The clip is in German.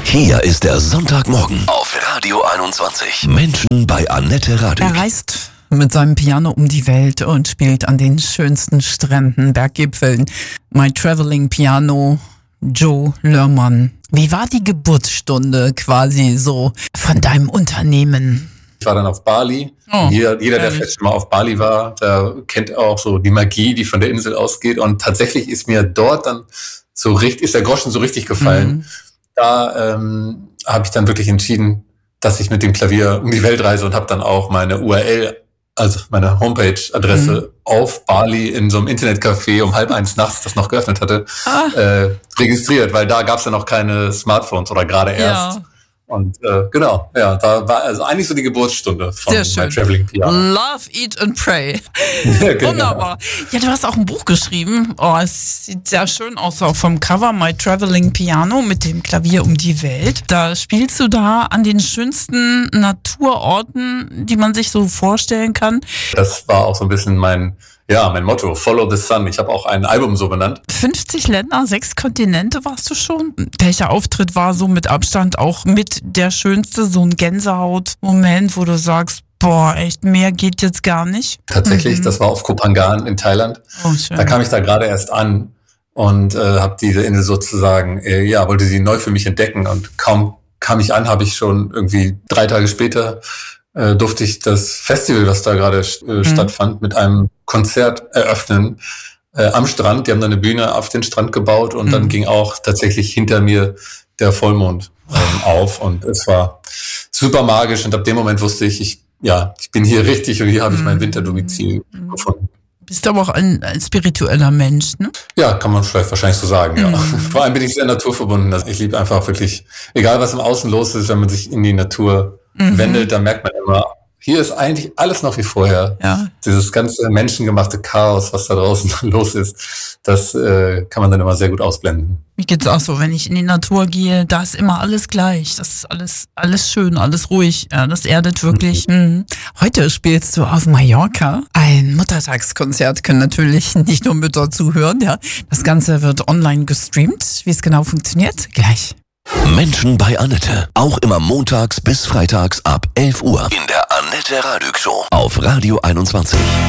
Hier ist der Sonntagmorgen auf Radio 21. Menschen bei Annette Radig. Er reist mit seinem Piano um die Welt und spielt an den schönsten Stränden, Berggipfeln. My Traveling Piano, Joe Lerman. Wie war die Geburtsstunde quasi so von deinem Unternehmen? Ich war dann auf Bali. Jeder, der vielleicht schon mal auf Bali war, der kennt auch so die Magie, die von der Insel ausgeht. Und tatsächlich ist mir dort dann ist der Groschen so richtig gefallen. Da habe ich dann wirklich entschieden, dass ich mit dem Klavier um die Welt reise und habe dann auch meine URL, also meine Homepage-Adresse auf Bali in so einem Internetcafé um 1:30 nachts, das noch geöffnet hatte, registriert, weil da gab es ja noch keine Smartphones oder gerade erst. Ja. Und genau, ja, da war also eigentlich so die Geburtsstunde von My Traveling Piano. Love, Eat and Pray. Ja, genau. Wunderbar. Ja, du hast auch ein Buch geschrieben. Oh, es sieht sehr schön aus, auch vom Cover. My Traveling Piano mit dem Klavier um die Welt. Da spielst du da an den schönsten Naturorten, die man sich so vorstellen kann. Das war auch so ein bisschen mein Motto, Follow the Sun. Ich habe auch ein Album so benannt. 50 Länder, 6 Kontinente warst du schon. Welcher Auftritt war so mit Abstand auch mit der schönste, so ein Gänsehaut-Moment, wo du sagst, boah, echt, mehr geht jetzt gar nicht? Tatsächlich, das war auf Koh Phangan in Thailand. Oh, schön. Da kam ich da gerade erst an und habe diese Insel sozusagen, wollte sie neu für mich entdecken. Und kaum kam ich an, habe ich schon irgendwie 3 Tage später durfte ich das Festival, was da gerade stattfand, mit einem Konzert eröffnen am Strand. Die haben da eine Bühne auf den Strand gebaut und dann ging auch tatsächlich hinter mir der Vollmond auf und es war super magisch und ab dem Moment wusste ich bin hier richtig und hier habe ich mein Winterdomizil gefunden. Bist aber auch ein spiritueller Mensch, ne? Ja, kann man vielleicht wahrscheinlich so sagen, ja. Vor allem bin ich sehr naturverbunden. Also ich liebe einfach wirklich, egal was im Außen los ist, wenn man sich in die Natur wendet, dann merkt man immer, hier ist eigentlich alles noch wie vorher. Ja. Dieses ganze menschengemachte Chaos, was da draußen los ist, das kann man dann immer sehr gut ausblenden. Mir geht's auch so, wenn ich in die Natur gehe, da ist immer alles gleich. Das ist alles schön, alles ruhig. Ja, das erdet wirklich. Heute spielst du auf Mallorca. Ein Muttertagskonzert, können natürlich nicht nur Mütter zuhören. Ja. Das Ganze wird online gestreamt. Wie es genau funktioniert, gleich. Menschen bei Annette. Auch immer montags bis freitags ab 11 Uhr in der Annette Radig Show auf Radio 21.